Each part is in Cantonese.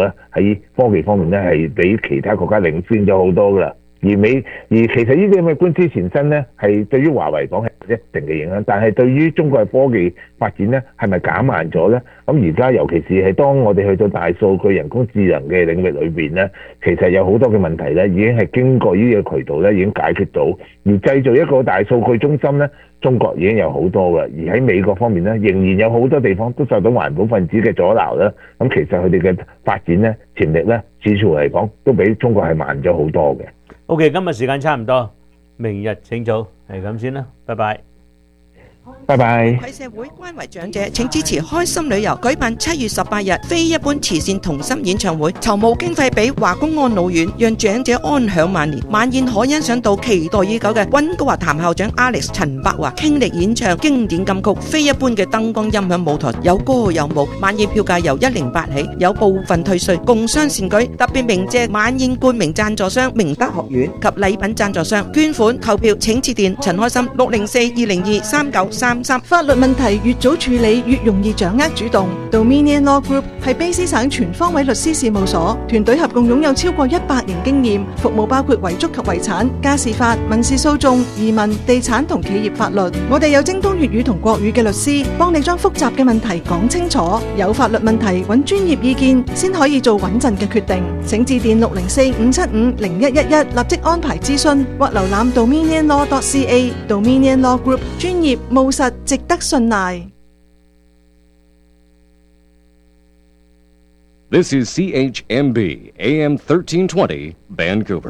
咧喺科技方面咧係比其他國家領先咗好多噶啦。而其實呢啲咁嘅官司纏身咧，係對於華為講係一定嘅影響，但係對於中國嘅科技發展咧，係咪減慢咗咧？咁而家尤其是係當我哋去到大數據、人工智能嘅領域裏邊咧，其實有好多嘅問題咧，已經係經過呢個渠道咧已經解決到。而製造一個大數據中心咧，中國已經有好多嘅，而喺美國方面咧，仍然有好多地方都受到環保分子嘅阻撓啦。咁其實佢哋嘅發展咧潛力咧，似乎嚟講都比中國係慢咗好多嘅。 OK， 今日時間差唔多，明日請早，係咁先啦，拜拜。 拜拜。 回饋社會關懷長者，請支持開心旅遊舉辦7月18日非一般慈善同心演唱會，籌募經費俾華工安老院，讓長者安享晚年。晚宴可欣賞到期待已久嘅溫哥華譚校長 Alex 陳柏華傾力演唱經典金曲，非一般嘅燈光音響舞台，有歌有舞。晚宴票價由108起，有部分退稅，共襄善舉。特別鳴謝晚宴冠名贊助商明德學院及禮品贊助商。捐款購票請致電陳開心604-202-3933。 法律問題越早處理越容易掌握主動。Dominion Law Group 係卑詩省全方位律師事務所，團隊合共擁有超過100年經驗，服務包括遺囑及遺產、家事法、民事訴訟、移民、地產同企業法律。我哋有精通粵語同國語嘅律師，幫你將複雜嘅問題講清楚。有法律問題揾專業意見先可以做穩陣嘅決定。請致電604-575-0111立即安排諮詢，或瀏覽 dominionlaw.ca。Dominion Law Group 專業務實，值得信賴。 This is CHMB AM 1320 Vancouver。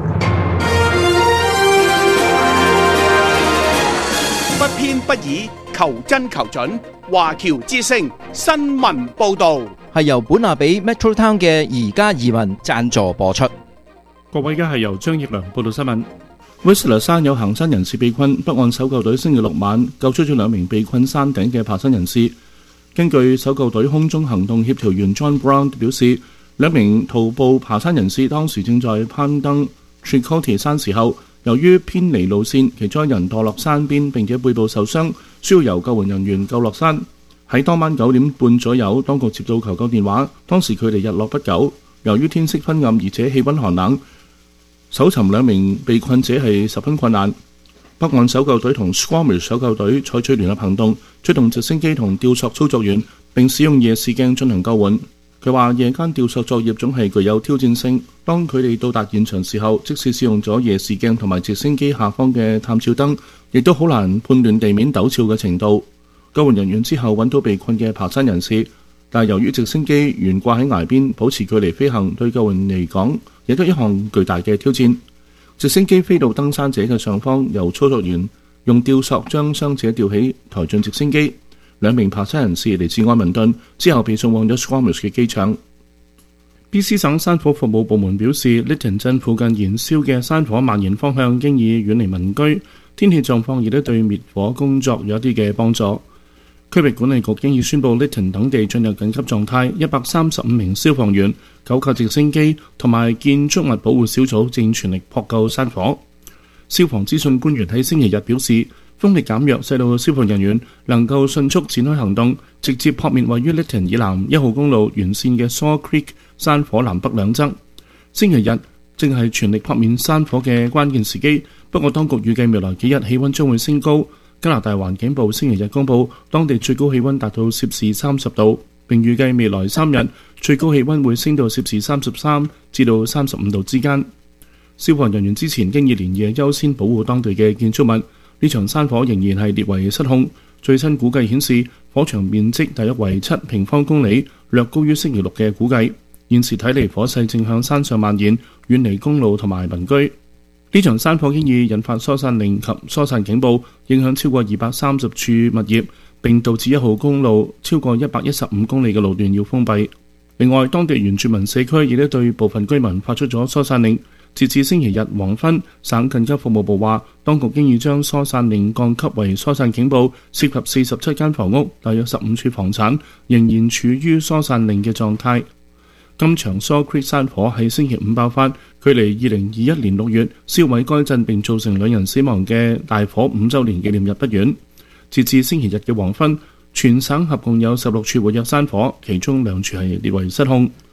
不偏不倚，求真求準。華僑之聲新聞報導係由本亞比 Metro Town 嘅宜家移民贊助播出。 各位，而家係由張奕良報道新聞。Whistler 山有行山人士被困，北岸搜救隊星期六晚救出咗2名被困山頂嘅爬山人士。根據搜救隊空中行動協調員 John Brown 表示，2名徒步爬山人士當時正在攀登 Tricotti 山時候，由於偏離路線，其中一人墮落山邊並且背部受傷，需要由救援人員救落山。喺當晚9點半左右，當局接到求救電話，當時距離日落不久。由於天色昏暗而且氣溫寒冷，搜尋2名被困者係十分困難。北岸搜救隊同 Squamish 搜救隊採取聯合行動，出動直升機同吊索操作員，並使用夜視鏡進行救援。佢話夜間吊索作業總係具有挑戰性，當佢哋到達現場時候，即使使用咗夜視鏡同埋直升機下方嘅探照燈，亦都好難判斷地面陡峭嘅程度。救援人員之後揾到被困嘅爬山人士，但係由於直升機懸掛喺崖邊，保持距離飛行對救援嚟講亦都一項巨大嘅挑戰。直升機飛到登山者嘅上方，由操作員用吊索將傷者吊起抬進直升機。2名爬山人士嚟自愛民頓，之後被送往咗 Squamish 嘅機場。BC 省山火服務部門表示，Lytton 鎮附近燃燒嘅山火蔓延方向經已遠離民居，天氣狀況亦都對滅火工作有一啲嘅幫助。區域管理局經已宣布 Lytton 等地進入緊急狀態，135名消防員、9架直升機同埋建築物保護小組正全力撲救山火。消防資訊官員喺星期日表示，風力減弱，使到消防人員能夠迅速展開行動，直接撲滅位於 Lytton 以南1號公路沿線嘅 Saw Creek 山火南北兩側。星期日正係全力撲滅山火嘅關鍵時機，不過當局預計未來幾日氣溫將會升高。加拿大環境部星期日公佈，當地最高氣溫達到攝氏30度，並預計未來3日最高氣溫會升到攝氏33至到35度之間。消防人員之前經已連夜優先保護當地嘅建築物，呢場山火仍然係列為失控。最新估計顯示，火場面積大約為7平方公里，略高於星期六嘅估計。現時睇嚟，火勢正向山上蔓延，遠離公路同埋民居。呢場山火經已引發疏散令及疏散警報，影響超過230處物業，並導致1號公路超過115公里嘅路段要封閉。另外，當地原住民社區亦都對部分居民發出咗疏散令。截至星期日黃昏，省緊急服務部話，當局經已將疏散令降級為疏散警報，涉及47間房屋，大約15處房產仍然處於疏散令嘅狀態。今場 Saw Creek 山火喺星期5爆發，距離2021年6月燒毀該鎮並造成2人死亡嘅大火5週年紀念日不遠。截至星期日嘅黃昏，全省合共有16處活躍山火，其中2處係列為失控。